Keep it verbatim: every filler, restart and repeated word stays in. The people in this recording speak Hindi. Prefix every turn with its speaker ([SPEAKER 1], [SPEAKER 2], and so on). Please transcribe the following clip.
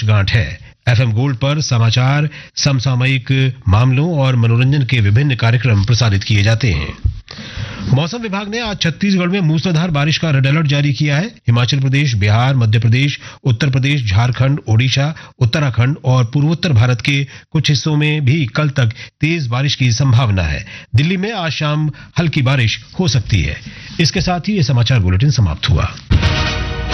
[SPEAKER 1] वर्षगांठ है। एफएम गोल्ड पर समाचार, समसामयिक मामलों और मनोरंजन के विभिन्न कार्यक्रम प्रसारित किए जाते हैं। मौसम विभाग ने आज छत्तीसगढ़ में मूसलाधार बारिश का रेड अलर्ट जारी किया है। हिमाचल प्रदेश, बिहार, मध्य प्रदेश, उत्तर प्रदेश, झारखंड, ओडिशा, उत्तराखंड और पूर्वोत्तर भारत के कुछ हिस्सों में भी कल तक तेज बारिश की संभावना है। दिल्ली में आज शाम हल्की बारिश हो सकती है। इसके साथ ही ये समाचार बुलेटिन समाप्त हुआ।